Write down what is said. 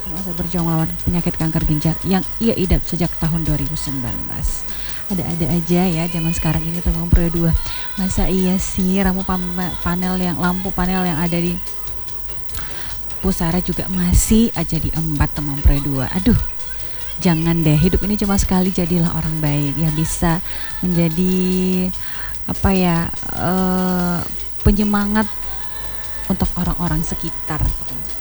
Masa berjuang melawan penyakit kanker ginjal yang ia idap sejak tahun 2019. Ada-ada aja ya zaman sekarang ini teman Pro 2. Masa iya sih lampu panel yang ada di pusara juga masih aja diembat teman Pro 2. Aduh, jangan deh, hidup ini cuma sekali, jadilah orang baik yang bisa menjadi apa ya penyemangat untuk orang-orang sekitar.